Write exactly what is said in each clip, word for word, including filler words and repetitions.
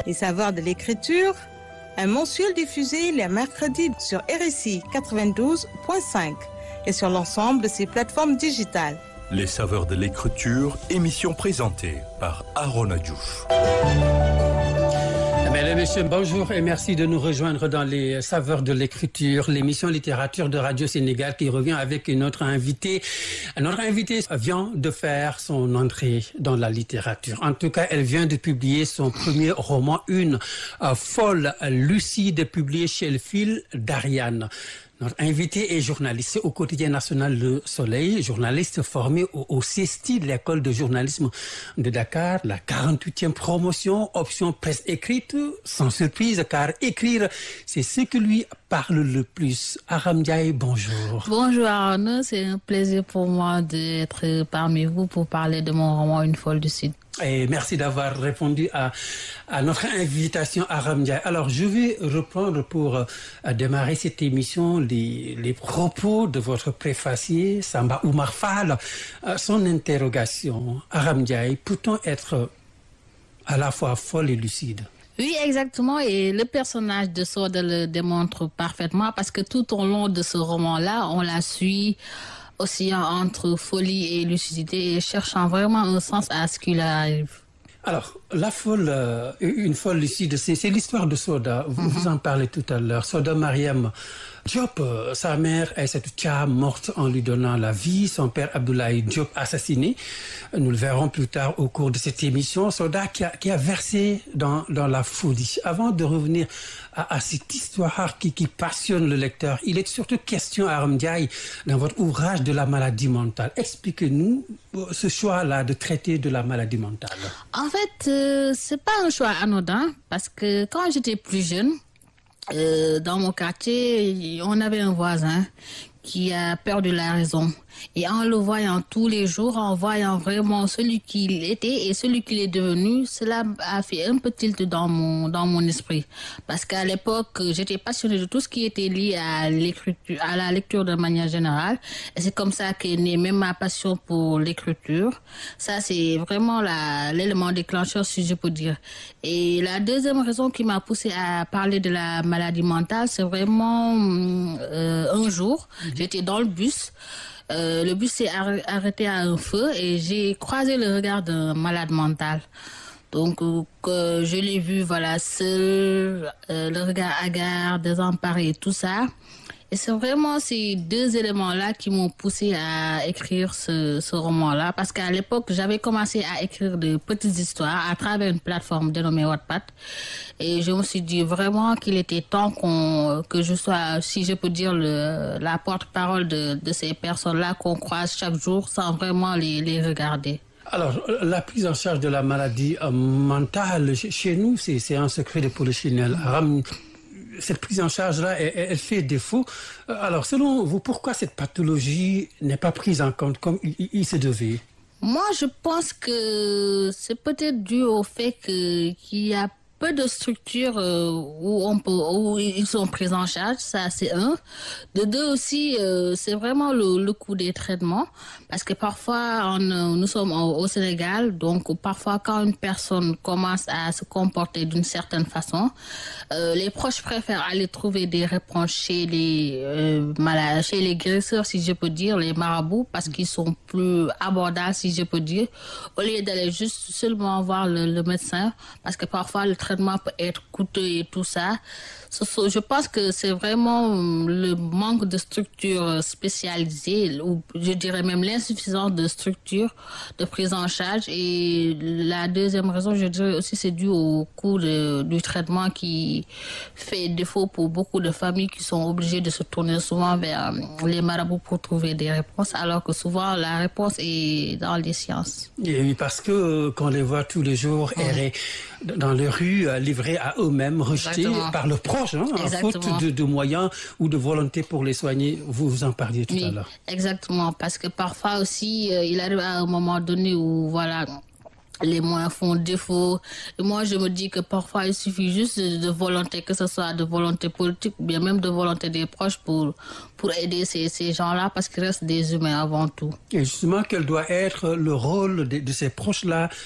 Les saveurs de l'écriture, un mensuel diffusé les mercredis sur R S I quatre-vingt-douze point cinq et sur l'ensemble de ses plateformes digitales. Les saveurs de l'écriture, émission présentée par Arona Diouf. Mesdames et messieurs, bonjour et merci de nous rejoindre dans les saveurs de l'écriture, l'émission littérature de Radio Sénégal qui revient avec notre invité. Notre invité vient de faire son entrée dans la littérature. En tout cas, elle vient de publier son premier roman, Une euh, folle lucide, publié chez Le Fil d'Ariane. Notre invité est journaliste au quotidien national Le Soleil, journaliste formé au, au C E S T I, l'école de journalisme de Dakar, la quarante-huitième promotion, option presse écrite, sans surprise, car écrire, c'est ce qui lui parle le plus. Aram Ndiaye, bonjour. Bonjour Arnaud, c'est un plaisir pour moi d'être parmi vous pour parler de mon roman Une folle lucide. Et merci d'avoir répondu à, à notre invitation à Aram Ndiaye. Alors, je vais reprendre pour euh, démarrer cette émission les, les propos de votre préfacier, Samba Oumar Fall. Euh, son interrogation, Aram Ndiaye, peut-on être à la fois folle et lucide? Oui, exactement. Et le personnage de Soda le démontre parfaitement parce que tout au long de ce roman-là, on la suit oscillant entre folie et lucidité et cherchant vraiment un sens à ce qui lui arrive. Alors, la folle, euh, une folle lucide, c'est, c'est l'histoire de Soda. Vous, mm-hmm. vous en parlez tout à l'heure. Soda Mariam Diop, euh, sa mère est cette Tcha morte en lui donnant la vie. Son père Abdoulaye Diop assassiné. Nous le verrons plus tard au cours de cette émission. Soda qui a, qui a versé dans, dans la folie. Avant de revenir à, à cette histoire qui, qui passionne le lecteur, il est surtout question, Aram Ndiaye, dans votre ouvrage de la maladie mentale. Expliquez-nous ce choix-là de traiter de la maladie mentale. En fait, euh, c'est pas un choix anodin parce que quand j'étais plus jeune, euh, dans mon quartier, on avait un voisin qui a perdu la raison. Et en le voyant tous les jours, en voyant vraiment celui qu'il était et celui qu'il est devenu, cela a fait un peu tilt dans mon, dans mon esprit. Parce qu'à l'époque, j'étais passionnée de tout ce qui était lié à l'écriture, à la lecture de manière générale. Et c'est comme ça qu'est née même ma passion pour l'écriture. Ça, c'est vraiment la, l'élément déclencheur, si je peux dire. Et la deuxième raison qui m'a poussée à parler de la maladie mentale, c'est vraiment euh, un jour, mmh. j'étais dans le bus. Euh, le bus s'est arrêté à un feu et j'ai croisé le regard d'un malade mental. Donc, euh, que je l'ai vu, voilà, seul, euh, le regard hagard, désemparé et tout ça. Et c'est vraiment ces deux éléments-là qui m'ont poussé à écrire ce, ce roman-là. Parce qu'à l'époque, j'avais commencé à écrire de petites histoires à travers une plateforme dénommée Wattpad. Et je me suis dit vraiment qu'il était temps qu'on, que je sois, si je peux dire, le, la porte-parole de, de ces personnes-là qu'on croise chaque jour sans vraiment les, les regarder. Alors, la prise en charge de la maladie euh, mentale, chez nous, c'est, c'est un secret de polichinelle. Aram, cette prise en charge-là, elle, elle fait défaut. Alors, selon vous, pourquoi cette pathologie n'est pas prise en compte comme il, il se devait? Moi, je pense que c'est peut-être dû au fait que, qu'il y a peu de structures euh, où on peut, où ils sont pris en charge, ça c'est un. De deux aussi, euh, c'est vraiment le, le coût des traitements, parce que parfois on, nous sommes au, au Sénégal, donc parfois quand une personne commence à se comporter d'une certaine façon, euh, les proches préfèrent aller trouver des réponses chez les euh, malades, chez les guérisseurs, si je peux dire, les marabouts, parce qu'ils sont plus abordables, si je peux dire, au lieu d'aller juste seulement voir le, le médecin, parce que parfois le traitement peut être coûteux et tout ça. Je pense que c'est vraiment le manque de structures spécialisées, ou je dirais même l'insuffisance de structures de prise en charge. Et la deuxième raison, je dirais aussi, c'est dû au coût de, du traitement qui fait défaut pour beaucoup de familles qui sont obligées de se tourner souvent vers les marabouts pour trouver des réponses, alors que souvent la réponse est dans les sciences. Et oui, parce que qu'on les voit tous les jours errer mmh. dans les rues, livrés à eux-mêmes, rejetés Exactement. Par leurs proches, hein, en faute de, de moyens ou de volonté pour les soigner. Vous vous en parliez tout oui, à l'heure. Exactement, parce que parfois aussi, euh, il arrive à un moment donné où, voilà, les moyens font défaut. Et moi, je me dis que parfois, il suffit juste de, de volonté, que ce soit de volonté politique ou bien même de volonté des proches pour, pour aider ces, ces gens-là, parce qu'ils restent des humains avant tout. Et justement, quel doit être le rôle de, de ces proches-là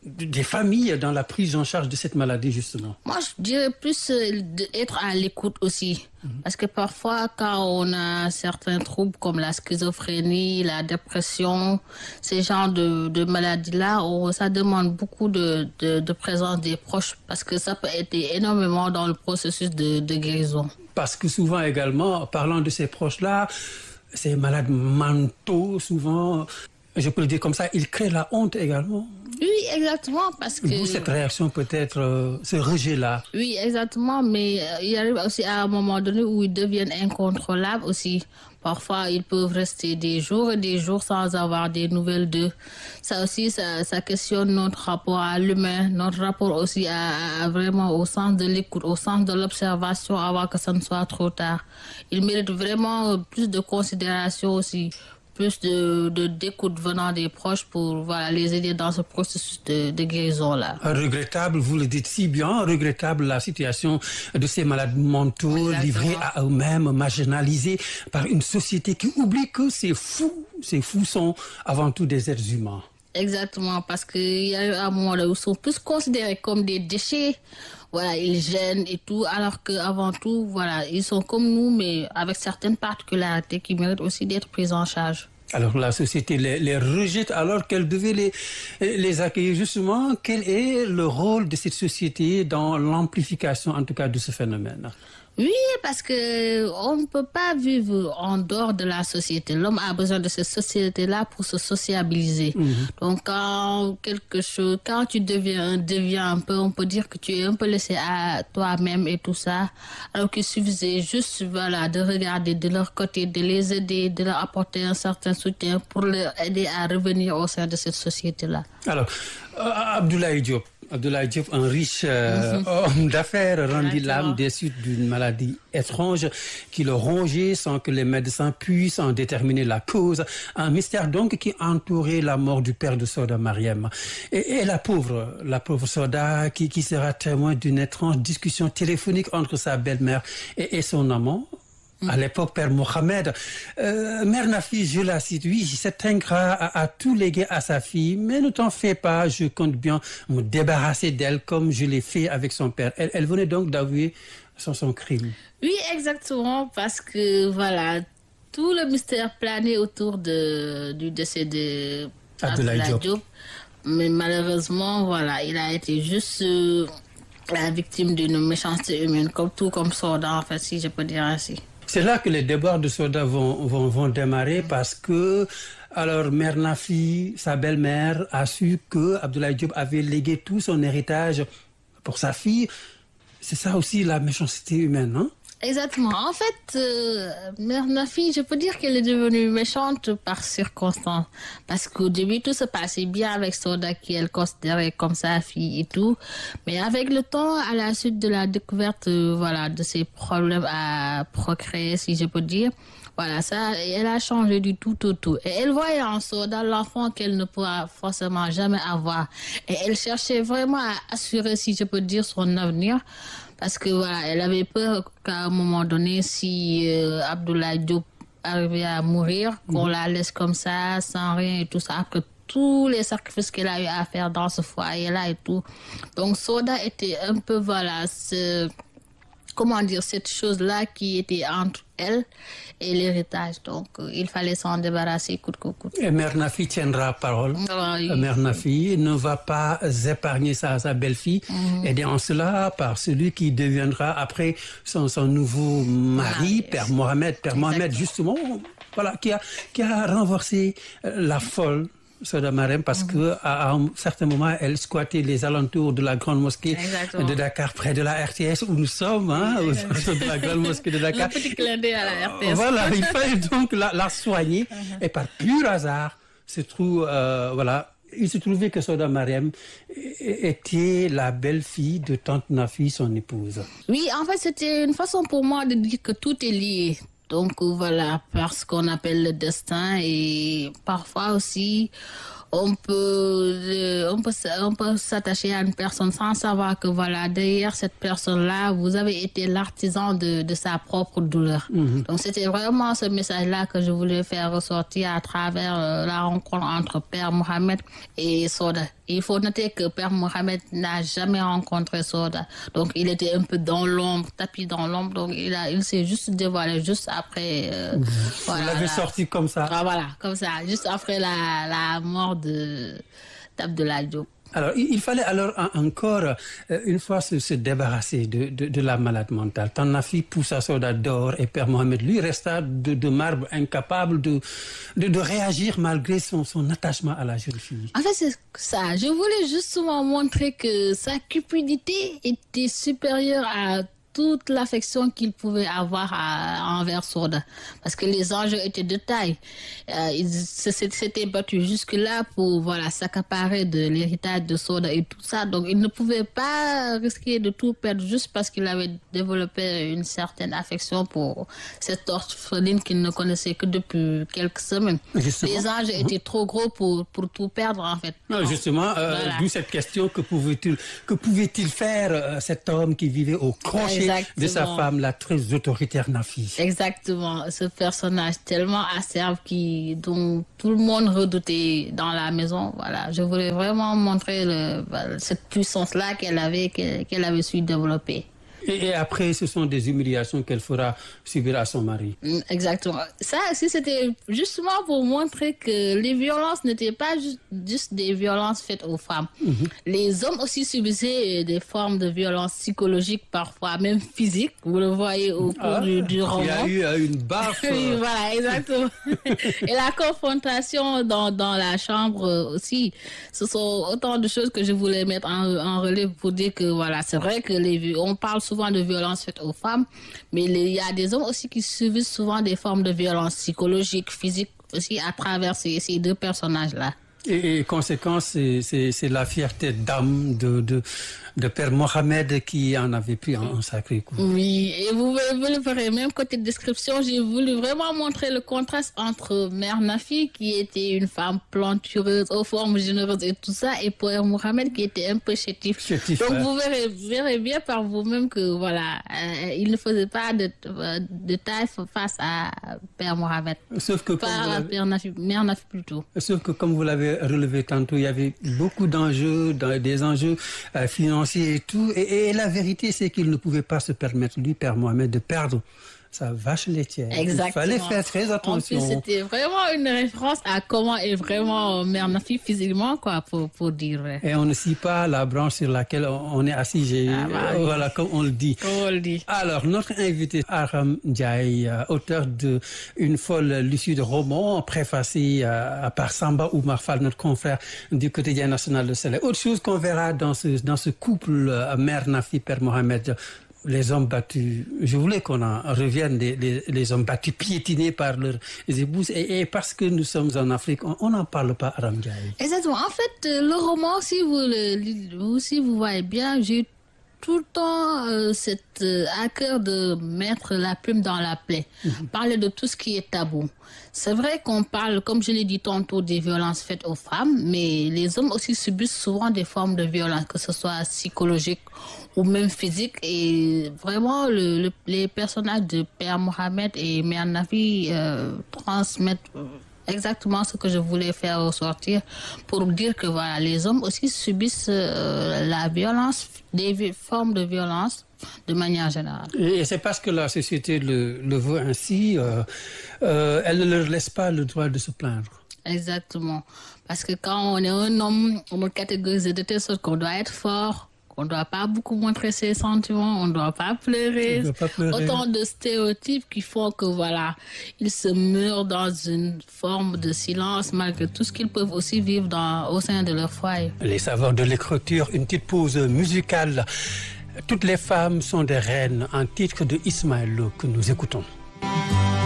des familles dans la prise en charge de cette maladie, justement? Moi, je dirais plus euh, d'être à l'écoute aussi. Mm-hmm. Parce que parfois, quand on a certains troubles comme la schizophrénie, la dépression, ces genres de, de maladies-là, on, ça demande beaucoup de, de, de présence des proches parce que ça peut aider énormément dans le processus de, de guérison. Parce que souvent également, parlant de ces proches-là, ces malades mentaux, souvent, je peux le dire comme ça, ils créent la honte également. Oui, exactement, parce que... Vous, cette réaction peut-être, euh, ce rejet-là. Oui, exactement, mais euh, il arrive aussi à un moment donné où ils deviennent incontrôlables aussi. Parfois, ils peuvent rester des jours et des jours sans avoir des nouvelles d'eux. Ça aussi, ça, ça questionne notre rapport à l'humain, notre rapport aussi à, à vraiment au sens de l'écoute, au sens de l'observation avant que ça ne soit trop tard. Ils méritent vraiment plus de considération aussi, plus de, de d'écoute venant des proches pour voilà, les aider dans ce processus de, de guérison-là. Regrettable, vous le dites si bien, regrettable la situation de ces malades mentaux. Exactement. Livrés à eux-mêmes, marginalisés par une société qui oublie que ces fous, ces fous sont avant tout des êtres humains. Exactement, parce qu'il y a eu un moment où ils sont plus considérés comme des déchets. Voilà, ils gênent et tout, alors qu'avant tout, voilà, ils sont comme nous, mais avec certaines particularités qui méritent aussi d'être prises en charge. Alors la société les, les rejette alors qu'elle devait les, les accueillir. Justement, quel est le rôle de cette société dans l'amplification, en tout cas, de ce phénomène? Oui, parce que on ne peut pas vivre en dehors de la société. L'homme a besoin de cette société-là pour se sociabiliser. Mmh. Donc, quand quelque chose, quand tu deviens, deviens un peu, on peut dire que tu es un peu laissé à toi-même et tout ça. Alors qu'il suffisait juste, voilà, de regarder de leur côté, de les aider, de leur apporter un certain soutien pour leur aider à revenir au sein de cette société-là. Alors, euh, Abdoulaye Diop. Abdoulaye Diop, un riche euh, mmh. homme d'affaires, rendit l'âme des suites d'une maladie étrange qui le rongeait sans que les médecins puissent en déterminer la cause. Un mystère donc qui entourait la mort du père de Soda Mariam. Et, et la pauvre, la pauvre Soda qui, qui sera témoin d'une étrange discussion téléphonique entre sa belle-mère et, et son amant. À l'époque, Père Mohamed, euh, Mère Nafi, je la cite, oui, cet ingrat a, a tout légué à sa fille, mais ne t'en fais pas, je compte bien me débarrasser d'elle comme je l'ai fait avec son père. Elle, elle venait donc d'avouer son, son crime. Oui, exactement, parce que, voilà, tout le mystère planait autour de, du décès de Abdoulaye Diop. Mais malheureusement, voilà, il a été juste euh, la victime d'une méchanceté humaine, comme tout comme Soda, en fait, si je peux dire ainsi. C'est là que les déboires de Soda vont, vont, vont démarrer parce que, alors, Mère Nafi, sa belle-mère, a su que Abdoulaye Diop avait légué tout son héritage pour sa fille. C'est ça aussi la méchanceté humaine, non? Exactement. En fait, euh, Mère Nafi, je peux dire qu'elle est devenue méchante par circonstance. Parce qu'au début, tout se passait bien avec Soda, qui elle considérait comme sa fille et tout. Mais avec le temps, à la suite de la découverte, euh, voilà, de ses problèmes à procréer, si je peux dire, voilà, ça, elle a changé du tout au tout. Et elle voyait en Soda l'enfant qu'elle ne pourra forcément jamais avoir. Et elle cherchait vraiment à assurer, si je peux dire, son avenir. Parce que voilà, elle avait peur qu'à un moment donné, si euh, Abdoulaye Diop arrivait à mourir, qu'on mmh. la laisse comme ça, sans rien et tout ça, après tous les sacrifices qu'elle a eu à faire dans ce foyer-là et tout. Donc Soda était un peu, voilà, ce, comment dire, cette chose-là qui était entre elle et l'héritage. Donc, euh, il fallait s'en débarrasser coûte que coûte. Et Mère Nafi tiendra parole. Oui. Mère Nafi ne va pas épargner sa, sa belle-fille, mm-hmm. aidée en cela par celui qui deviendra après son, son nouveau mari, ah, Père yes. Mohamed. Père Exactement. Mohamed, justement, voilà, qui a, qui a renversé la folle Soda Mariam parce mm-hmm. qu'à un certain moment, elle squattait les alentours de la grande mosquée Exactement. De Dakar, près de la R T S où nous sommes, hein, autour de la grande mosquée de Dakar. Un petit clin d'œil à la R T S. Voilà, il fallait donc la, la soigner mm-hmm. et par pur hasard, se trouve, euh, voilà, il se trouvait que Soda Mariam était la belle-fille de Tante Nafi, son épouse. Oui, en fait, c'était une façon pour moi de dire que tout est lié. Donc voilà, parce qu'on appelle le destin et parfois aussi, on peut, euh, on peut, on peut s'attacher à une personne sans savoir que voilà, derrière cette personne-là, vous avez été l'artisan de, de sa propre douleur. Mm-hmm. Donc c'était vraiment ce message-là que je voulais faire ressortir à travers euh, la rencontre entre Père Mohamed et Soda. Il faut noter que Père Mohamed n'a jamais rencontré Soda. Donc il était un peu dans l'ombre, tapis dans l'ombre. Donc il a, il s'est juste dévoilé juste après. Euh, mmh. voilà, Vous l'avez sorti comme ça. Ah, voilà, comme ça, juste après la, la mort de d'Abdoulaye Diop. Alors, il fallait alors encore, une fois se, se débarrasser de, de, de la malade mentale. Tanafi poussa Soda dehors et Père Mohamed, lui, resta de, de marbre, incapable de, de, de réagir malgré son, son attachement à la jeune fille. En fait, c'est ça. Je voulais justement montrer que sa cupidité était supérieure à toute l'affection qu'il pouvait avoir à, envers Soda. Parce que les enjeux étaient de taille. Euh, ils s'étaient battus jusque-là pour voilà, s'accaparer de l'héritage de Soda et tout ça. Donc, il ne pouvait pas risquer de tout perdre juste parce qu'il avait développé une certaine affection pour cette orpheline qu'il ne connaissait que depuis quelques semaines. Justement. Les enjeux étaient trop gros pour, pour tout perdre, en fait. Non, justement, euh, voilà. D'où cette question, que pouvait-il, que pouvait-il faire euh, cet homme qui vivait au crochet Exactement. De sa femme, la très autoritaire Nafi. Exactement, ce personnage tellement acerbe qui, dont tout le monde redoutait dans la maison. Voilà, je voulais vraiment montrer le, cette puissance-là qu'elle avait, qu'elle, qu'elle avait su développer. Et, et après, ce sont des humiliations qu'elle fera subir à son mari. Exactement. Ça aussi, c'était justement pour montrer que les violences n'étaient pas juste, juste des violences faites aux femmes. Mm-hmm. Les hommes aussi subissaient des formes de violence psychologique, parfois même physique. Vous le voyez au cours ah, du, du roman. Il y a eu euh, une baffe. Oui, voilà, exactement. Et la confrontation dans, dans la chambre aussi. Ce sont autant de choses que je voulais mettre en, en relève pour dire que voilà, c'est vrai que les, on parle souvent de violences faites aux femmes, mais il y a des hommes aussi qui subissent souvent des formes de violence psychologique, physique aussi à travers ces, ces deux personnages-là. Et, et conséquence, c'est, c'est, c'est la fierté d'âme de, de, de Père Mohamed qui en avait pris un, un sacré coup. Oui, et vous, vous le verrez, même côté description, j'ai voulu vraiment montrer le contraste entre Mère Nafi, qui était une femme plantureuse, aux formes généreuses et tout ça, et Père Mohamed qui était un peu chétif. chétif Donc ouais. vous verrez, verrez bien par vous-même que voilà, euh, il ne faisait pas de, de taille face à Père Mohamed. Sauf que pas à Père Nafi, Mère Nafi plutôt. Sauf que comme vous l'avez relevé tantôt, il y avait beaucoup d'enjeux, des enjeux euh, financiers et tout. Et, et la vérité, c'est qu'il ne pouvait pas se permettre, lui, Père Mohamed, de perdre sa vache laitière. Exactement. Il fallait faire très attention. En plus, c'était vraiment une référence à comment est vraiment Mère Nafi physiquement, quoi, pour, pour dire. Et on ne scie pas la branche sur laquelle on est assis, j'ai, ah, bah, oui. Voilà, comme on le dit. Comme on le dit. Alors, notre invité, Aram Ndiaye, euh, auteur de Une folle lucide roman, préfacé euh, par Samba Oumar Fall, notre confrère du quotidien national de Sélé. Autre chose qu'on verra dans ce, dans ce couple euh, Mère Nafi, Père Mohamed, les hommes battus, je voulais qu'on en revienne, les, les, les hommes battus, piétinés par leurs épouses. Et, et parce que nous sommes en Afrique, on n'en parle pas, Aram Ndiaye. Exactement. En fait, le roman, si vous, le, si vous voyez bien, j'ai tout le temps euh, cette, euh, à cœur de mettre la plume dans la plaie, mm-hmm. parler de tout ce qui est tabou. C'est vrai qu'on parle, comme je l'ai dit tantôt, des violences faites aux femmes, mais les hommes aussi subissent souvent des formes de violence, que ce soit psychologique ou même physique. Et vraiment, le, le, les personnages de Père Mohamed et Mère Nafi euh, transmettent exactement ce que je voulais faire ressortir pour dire que voilà, les hommes aussi subissent euh, la violence, des formes de violence de manière générale. Et c'est parce que la société le, le veut ainsi, euh, euh, elle ne leur laisse pas le droit de se plaindre. Exactement. Parce que quand on est un homme, on est catégorisé de telle sorte qu'on doit être fort, on ne doit pas beaucoup montrer ses sentiments, on ne doit pas pleurer. On doit pas pleurer. Autant de stéréotypes qui font que voilà, ils se meurent dans une forme de silence malgré tout ce qu'ils peuvent aussi vivre dans, au sein de leur foyer. Les saveurs de l'écriture, une petite pause musicale. Toutes les femmes sont des reines, un titre de Ismaël Lo que nous écoutons.